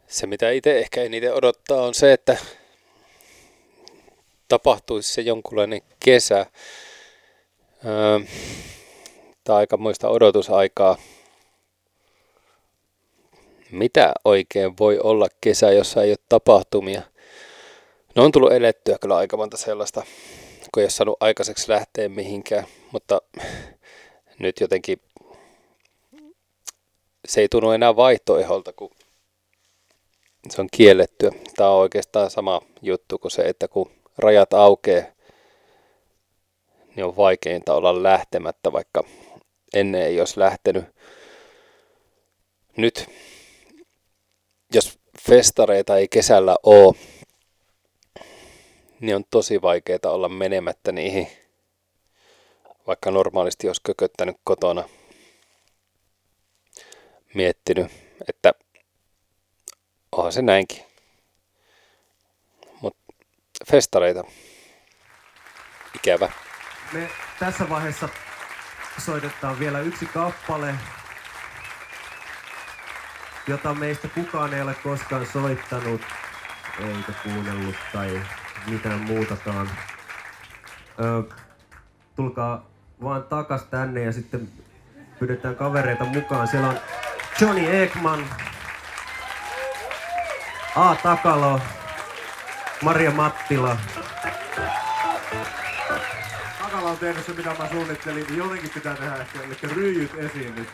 Se, mitä itse ehkä eniten odottaa, on se, että tapahtuisi se jonkunlainen kesä tai aikamoista odotusaikaa. Mitä oikein voi olla kesä, jossa ei ole tapahtumia? No on tullut elettyä kyllä aika monta sellaista, kun ei ole saanut aikaiseksi lähteä mihinkään, mutta nyt jotenkin se ei tunnu enää vaihtoeholta, kun se on kiellettyä. Tämä on oikeastaan sama juttu kuin se, että kun rajat aukeaa, niin on vaikeinta olla lähtemättä, vaikka ennen ei olisi lähtenyt. Nyt, jos festareita ei kesällä ole, niin on tosi vaikeaa olla menemättä niihin, vaikka normaalisti olisi kököttänyt kotona. Miettinyt, että onhan se näinkin. Mutta festareita. Ikävä. Me tässä vaiheessa soitetaan vielä yksi kappale, jota meistä kukaan ei ole koskaan soittanut, eikä kuunnellut tai mitään muutakaan. Tulkaa vaan takas tänne ja sitten pyydetään kavereita mukaan. Siellä on Johnny Ekman, A. Takalo, Maria Mattila. Takala on tehnyt se, mitä mä suunnittelin, niin jotenkin pitää tehdä ehkä, eli ryijyt esiin nyt.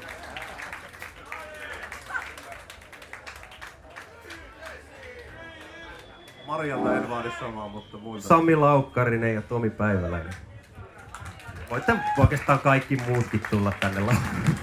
Marjalta en vaadi samaa, mutta muilta. Sami Laukkarinen ja Tomi Päiväläinen. Voitte oikeastaan kaikki muutkin tulla tänne laulamaan.